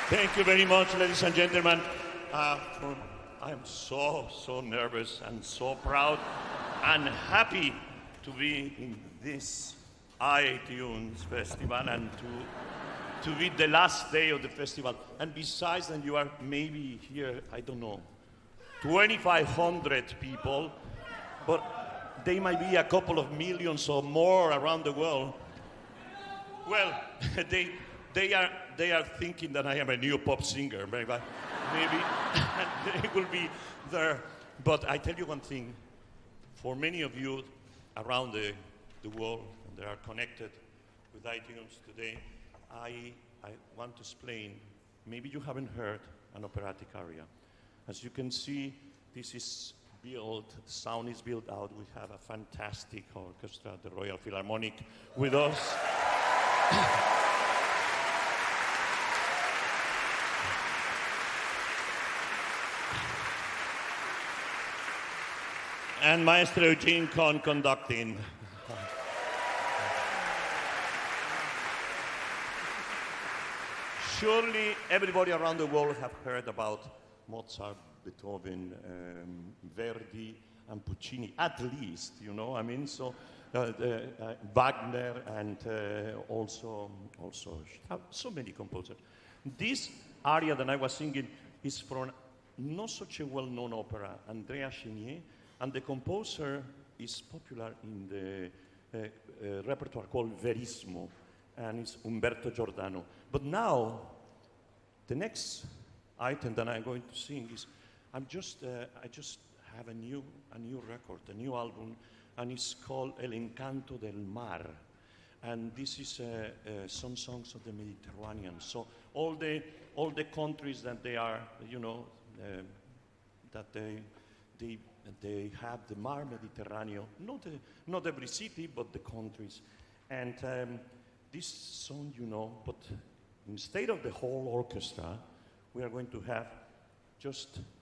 Thank you very much, ladies and gentlemen. I am so nervous and so proud and happy to be in this iTunes Festival and to be the last day of the festival. And besides, and you are maybe here, I don't know, 2,500 people, but they might be a couple of millions or more around the world. Well, they are thinking that I am a new pop singer, maybe they will be there. But I tell you one thing, for many of you around the world that are connected with iTunes today, I want to explain, maybe you haven't heard an operatic aria. As you can see, this is built, the sound is built out. We have a fantastic orchestra, the Royal Philharmonic, with us. And Maestro Eugene Kohn conducting. Surely everybody around the world have heard about Mozart, Beethoven, Verdi, and Puccini, at least, you know, I mean, so Wagner and also so many composers. This aria that I was singing is from not such a well-known opera, Andrea Chenier, and the composer is popular in the repertoire called Verismo, and it's Umberto Giordano. But now, the next item that I'm going to sing is, I just have a new record, a new album, and it's called El Encanto del Mar. And this is some songs of the Mediterranean. So all the countries that they are, you know, that they have the Mar Mediterranean, not every city, but the countries. And this song, you know, but instead of the whole orchestra, we are going to have just